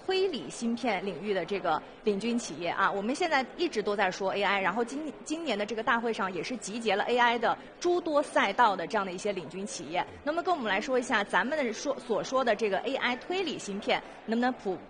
推理芯片领域的这个领军企业啊。我们现在一直都在说 AI， 然后今年的这个大会上也是集结了 AI 的诸多赛道的这样的一些领军企业。那么跟我们来说一下，咱们所说的这个 AI 推理芯片，能不能